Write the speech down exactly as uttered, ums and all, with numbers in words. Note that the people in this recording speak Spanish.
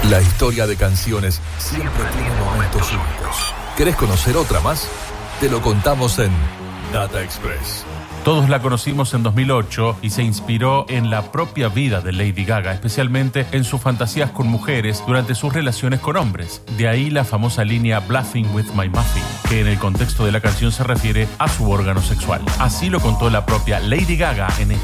La historia de canciones siempre tiene momentos únicos. ¿Querés conocer otra más? Te lo contamos en Data Express. Todos la conocimos en dos mil ocho y se inspiró en la propia vida de Lady Gaga, especialmente en sus fantasías con mujeres durante sus relaciones con hombres. De ahí la famosa línea Bluffing with my muffin, que en el contexto de la canción se refiere a su órgano sexual. Así lo contó la propia Lady Gaga en esta